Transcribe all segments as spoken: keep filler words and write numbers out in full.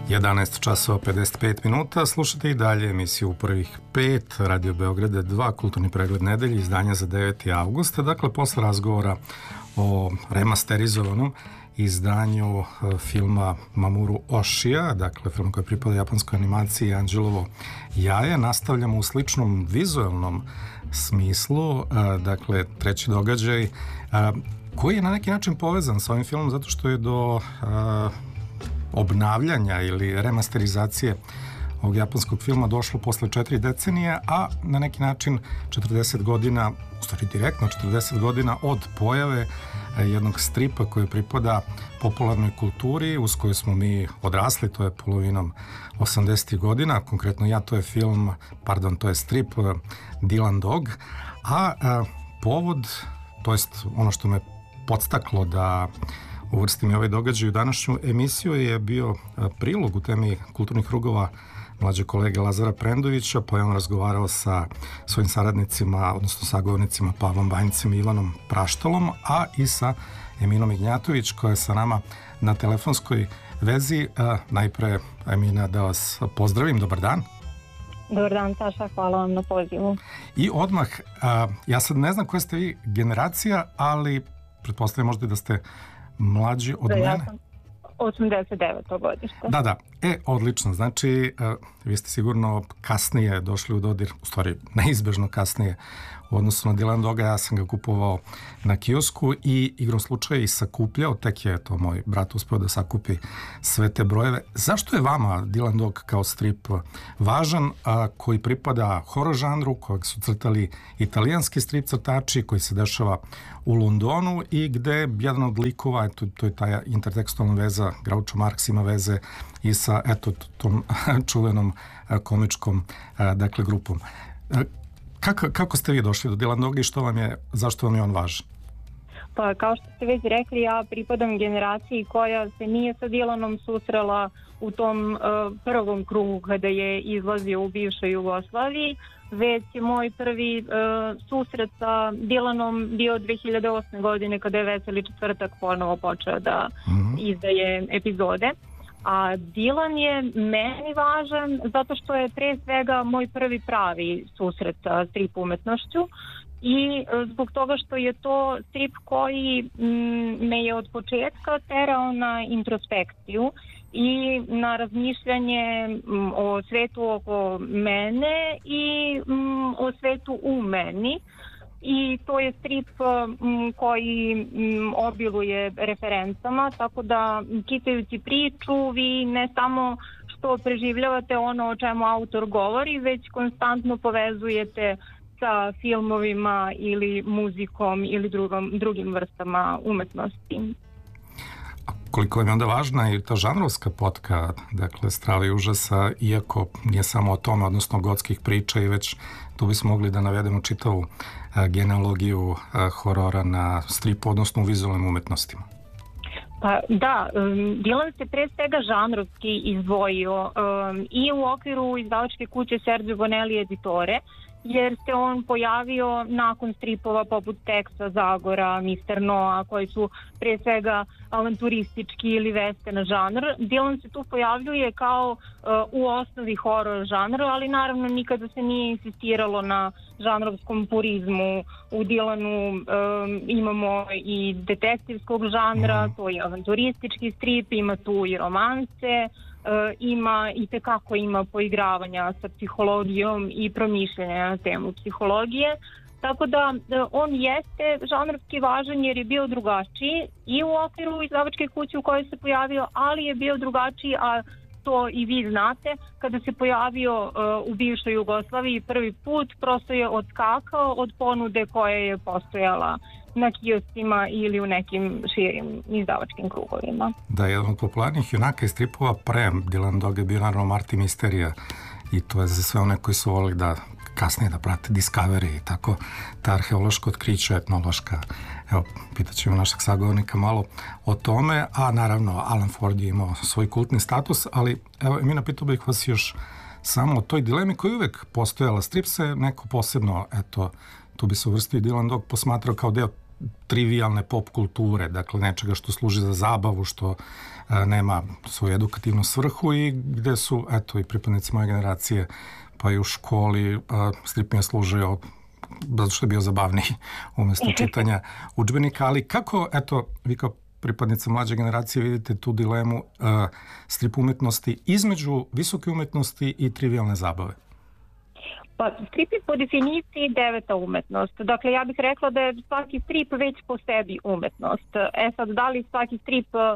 jedanaest časova pedeset pet minuta, slušate i dalje emisiju u prvih pet, Radio Beograda dva, kulturni pregled nedelje, izdanja za deveti avgust. Dakle, posle razgovora o remasterizovanom izdanju filma Mamoru Oshija, dakle film koji pripada japanskoj animaciji Anđelovo jaje, nastavljamo u sličnom vizualnom smislu, dakle treći događaj koji je na neki način povezan sa ovim filmom zato što je do obnavljanja ili remasterizacije ovog japanskog filma došlo posle četiri decenije, a na neki način četrdeset godina, u stvari direktno četrdeset godina od pojave jednog stripa koji pripada popularnoj kulturi uz koju smo mi odrasli, to je polovinom osamdesetih godina, konkretno ja, to je film, pardon, to je strip Dylan Dog, a, a povod, to jest ono što me podstaklo da uvrstim i ovaj događaj u današnju emisiju je bio prilog u temi kulturnih krugova mlađe kolege Lazara Prendovića, pa je on razgovarao sa svojim saradnicima, odnosno sagovornicima Pavlom Banjicem i Ivanom Praštalom, a i sa Eminom Ignjatović koja je sa nama na telefonskoj vezi. Najpre, Emina, da vas pozdravim, dobar dan. Dobar dan, Saša, hvala vam na pozivu. I odmah, ja sad ne znam koja ste vi generacija, ali pretpostavljam možda da ste mlađi od da, mene. Ja sam osamdeset deveto godište. Da, da. E, odlično. Znači, uh, vi ste sigurno kasnije došli u dodir, u stvari neizbežno kasnije u odnosu na Dylan Doga. Ja sam ga kupovao na kiosku i igrom slučaja i sakupljao. Tek je to moj brat uspeo da sakupi sve te brojeve. Zašto je vama Dylan Dog kao strip važan, a, koji pripada horor žanru, kojeg su crtali italijanski strip crtači, koji se dešava u Londonu i gde jedan od likova, to, to je ta intertekstualna veza, Groucho Marx ima veze i sa, eto, tom čuvenom komičkom, dakle, grupom. Kako, kako ste vi došli do Dylan Doga i što vam je, zašto vam je on važan? Pa kao što ste već rekli, ja pripadam generaciji koja se nije sa Dylanom susrela u tom uh, prvom krugu kada je izlazio u bivšoj Jugoslaviji, već je moj prvi uh, susret sa Dylanom bio dve hiljade osme godine kada je Veseli četvrtak ponovo počeo da mm-hmm. izdaje epizode. A Dylan je meni važan zato što je pre svega moj prvi pravi susret sa strip umetnošću i zbog toga što je to strip koji m, me je od početka terao na introspekciju i na razmišljanje m, o svetu oko mene i m, o svetu u meni. I to je strip m, koji m, obiluje referencama, tako da čitajući priču vi ne samo što preživljavate ono o čemu autor govori, već konstantno povezujete sa filmovima ili muzikom ili drugom, drugim vrstama umetnosti. A koliko je onda važna i ta žanrovska potka, dakle Strava i užasa, iako nije samo o tome, odnosno gotskih priča, i već tu bismo mogli da navedemo čitavu a, genealogiju a, horora na stripu, odnosno u vizualnim umetnostima. Pa da, um, Dylan se pre svega žanrovski izdvojio um, i u okviru izdavačke kuće Sergio Bonelli Editore, jer se on pojavio nakon stripova poput Teksa, Zagora, mister Noa, koji su pre svega avanturistički ili western žanr. Dylan se tu pojavljuje kao uh, u osnovi horor žanr, ali naravno nikada se nije insistiralo na žanrovskom purizmu. U Dylanu um, imamo i detektivskog žanra, to je avanturistički strip, ima tu i romance, Uh, ima i tekako ima poigravanja sa psihologijom i promišljanja na temu psihologije, tako da uh, on jeste žanrovski važan jer je bio drugačiji i u okviru izdavačke kuće u kojoj se pojavio, ali je bio drugačiji, a to i vi znate, kada se pojavio uh, u bivšoj Jugoslaviji prvi put, prosto je odskakao od ponude koja je postojala na kioscima ili u nekim širim izdavačkim krugovima. Da, jedan od popularnih junaka i stripova pre Dylan Doga je bio naravno Marty Misterija i to je za sve one koji su volili da kasnije da prate Discovery i tako, ta arheološka otkrića, etnološka. Evo, pitat ćemo našeg sagovornika malo o tome, a naravno Alan Ford je imao svoj kultni status, ali evo, Emina, pitao bih vas još samo o toj dilemi koja je uvek postojala. Strip se neko posebno, eto, tu bi se uvrstio Dylan Dog posmatrao kao deo trivialne pop kulture, dakle nečega što služi za zabavu, što a, nema svoju edukativnu svrhu i gde su, eto, i pripadnici moje generacije, pa i u školi a, strip mi je služio zato što je bio zabavniji umjesto čitanja udžbenika, ali kako, eto, vi kao pripadnica mlađe generacije vidite tu dilemu uh, strip umetnosti između visoke umetnosti i trivialne zabave? Pa strip je po definiciji deveta umetnost. Dakle, ja bih rekla da je svaki strip već po sebi umetnost. E sad, da li svaki strip uh,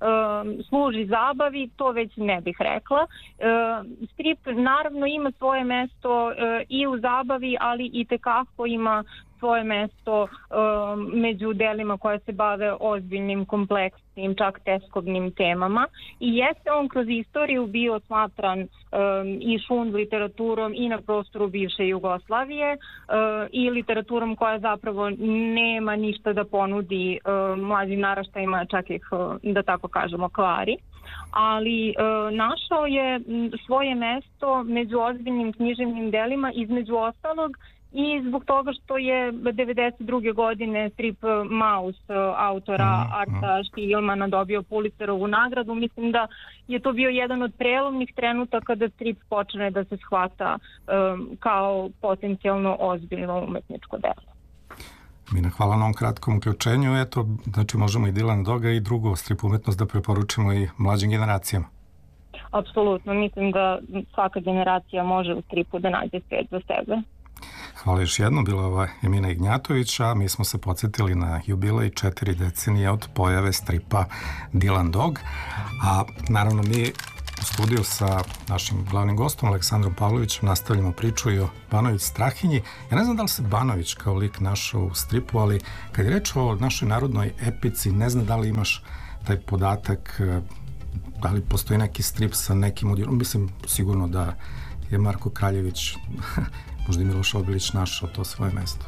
služi zabavi, to već ne bih rekla. Uh, strip naravno ima svoje mesto uh, i u zabavi, ali i tekako ima svoje mesto um, među delima koje se bave ozbiljnim, kompleksnim, čak teskobnim temama. I jeste on kroz istoriju bio smatran um, i šund literaturom i na prostoru bivše Jugoslavije uh, i literaturom koja zapravo nema ništa da ponudi uh, mlađim naraštajima, čak ih, uh, da tako kažemo, kvari. Ali e, našao je svoje mesto među ozbiljnim književnim delima, između ostalog i zbog toga što je devedeset druge godine strip Maus autora mm, Arta mm. Špigelmana dobio Pulitzerovu nagradu. Mislim da je to bio jedan od prelomnih trenutaka da strip počne da se shvata um, kao potencijalno ozbiljno umetničko delo. Mina, hvala na ovom kratkom uključenju. Eto, znači možemo i Dilana Doga i drugu strip umetnost da preporučimo i mlađim generacijama. Apsolutno, mislim da svaka generacija može u stripu da nađe svijet za sebe. Hvala još jednom, bila ova Emina Ignjatović, a mi smo se podsjetili na jubilej četiri decenije od pojave stripa Dylan Dog, a naravno mi u studiju sa našim glavnim gostom Aleksandrom Pavlovićem nastavljamo priču i o Banović Strahinji. Ja ne znam da li se Banović kao lik našao u stripu, ali kad je reč o našoj narodnoj epici, ne znam da li imaš taj podatak, da li postoji neki strip sa nekim odjerom. Mislim sigurno da je Marko Kraljević možda i Miloš Obilić našao to svoje mesto.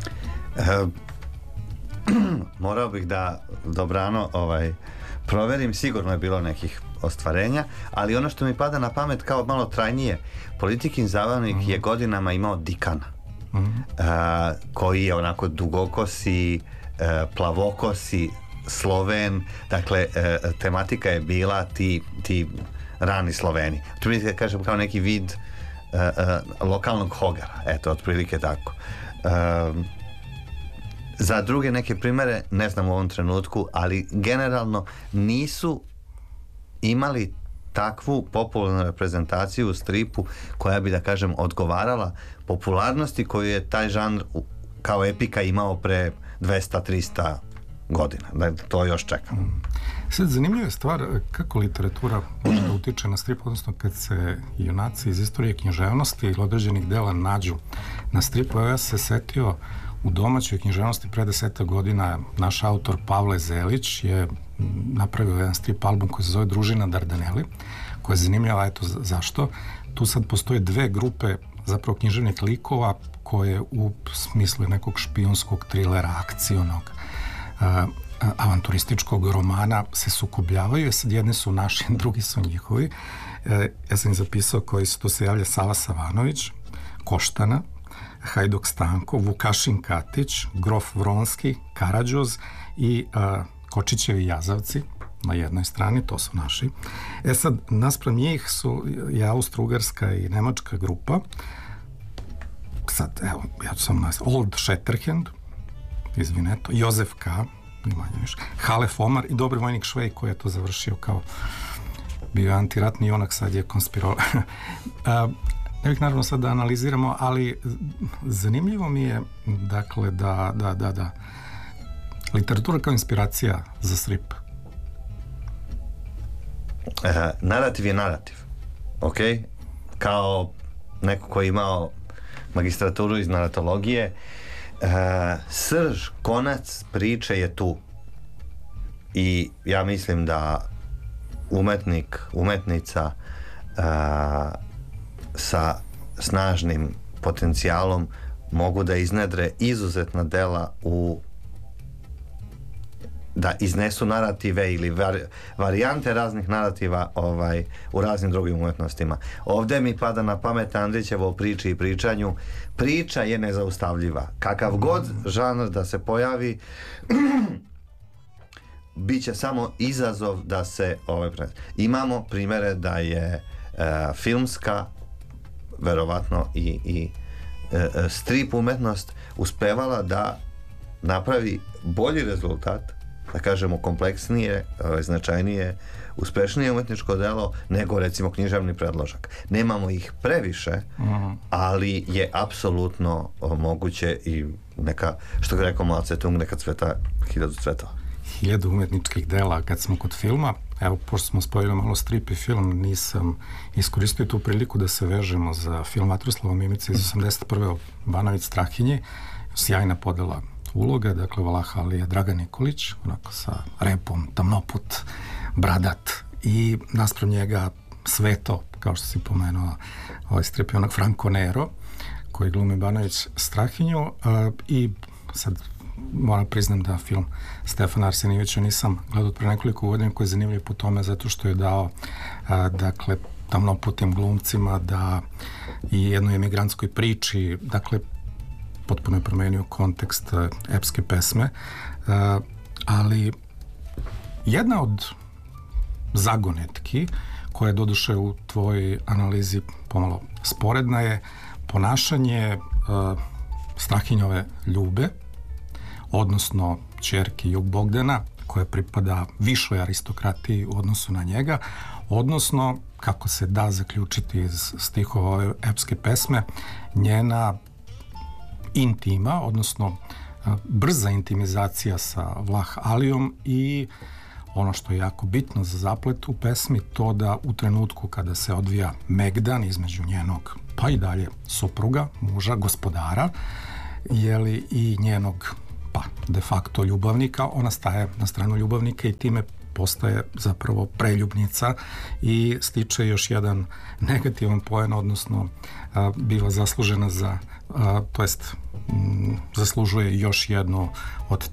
E, morao bih da dobrano ovaj, proverim, sigurno je bilo nekih ostvarenja, ali ono što mi pada na pamet kao malo trajnije, Politikin zabavnik mm. je godinama imao Dikana, mm. uh, koji je onako dugokosi, uh, plavokosi, Sloven, dakle uh, tematika je bila ti, ti rani Sloveni. Tu mi se kažem kao neki vid uh, uh, lokalnog hogara, eto, otprilike tako. Uh, za druge neke primere ne znam u ovom trenutku, ali generalno nisu imali takvu popularnu reprezentaciju u stripu koja bi, da kažem, odgovarala popularnosti koju je taj žanr kao epika imao pre dvesta trista godina. To još čeka. Sad, zanimljiva je stvar kako literatura može da utiče na strip, odnosno kad se junaci iz istorije književnosti ili određenih dela nađu na stripu. Ja se setio u domaćoj književnosti pre deseta godina naš autor Pavle Zelić je napravio jedan strip album koji se zove Družina Dardaneli, koja je zanimljiva, eto zašto. Tu sad postoje dve grupe zapravo književnih likova koje u smislu nekog špijunskog trilera, akcionog, uh, avanturističkog romana se sukobljavaju. Sad jedni su naši, drugi su njihovi. Uh, ja sam im zapisao koji su, tu se javlja Sava Savanović, Koštana, Hajduk Stanko, Vukašin Katić, Grof Vronski, Karadžoz i uh, Kočićevi jazavci na jednoj strani, to su naši. E sad, naspram njih su je Austro-Ugarska i Nemačka grupa. Sad, evo, ja ću sam nas... Old Shatterhand, izvineto, Jozef K, Halef Omar i Dobri vojnik Švej koji je to završio kao bio antiratni junak, sad je konspiro... Ne bih naravno sad da analiziramo, ali zanimljivo mi je, dakle, da, da, da, da literatura kao inspiracija za strip. E, narativ je narativ, ok? Kao neko koji je imao magistraturu iz naratologije, e, srž, konac priče je tu. I ja mislim da umetnik, umetnica e, sa snažnim potencijalom mogu da iznedre izuzetna dela u da iznesu narative ili var, varijante raznih narativa ovaj, u raznim drugim umetnostima. Ovdje mi pada na pamet Andrićevo o priči i pričanju. Priča je nezaustavljiva. Kakav god žanr da se pojavi, bit će samo izazov da se ovaj, imamo primjere da je e, filmska verovatno i, i e, strip umetnost uspevala da napravi bolji rezultat, da kažemo kompleksnije, značajnije, uspešnije umetničko delo nego recimo književni predložak. Nemamo ih previše, mm. ali je apsolutno moguće i neka, što ga rekao Mao Tse-tung, neka cveta hiljadu cvetova. Hiljadu umetničkih dela. Kad smo kod filma, evo, pošto smo spojili malo strip i film, nisam iskoristio tu priliku da se vežemo za film Vatroslava Mimice iz osamdeset prve Banović Strahinje. Sjajna podela uloga, dakle Valaha Ali je Dragan Nikolić, onako sa repom, tamnoput, bradat, i naspram njega Sveto, kao što si pomenuo, ovaj strip je onak Franco Nero, koji glumi Banović Strahinju, uh, i sad moram priznam da film Stefana Arsenijevića nisam gledao pre nekoliko godina, koji je zanimljiv po tome zato što je dao a, dakle tamnoputim glumcima da i jednoj emigrantskoj priči, dakle potpuno je promenio kontekst a, epske pesme, a, ali jedna od zagonetki koja je doduše u tvojoj analizi pomalo sporedna je ponašanje a, Strahinjove Ljube, odnosno ćerke Jug Bogdana, koja pripada višoj aristokratiji u odnosu na njega, odnosno, kako se da zaključiti iz stihova ove epske pesme, njena intima, odnosno brza intimizacija sa Vlah Alijom i ono što je jako bitno za zaplet u pesmi, to da u trenutku kada se odvija megdan između njenog, pa i dalje supruga, muža, gospodara, jeli, i njenog pa de facto ljubavnika, ona staje na stranu ljubavnika i time postaje zapravo preljubnica i stiče još jedan negativan poen, odnosno a, biva zaslužena za, a, to jest m, zaslužuje još jednu od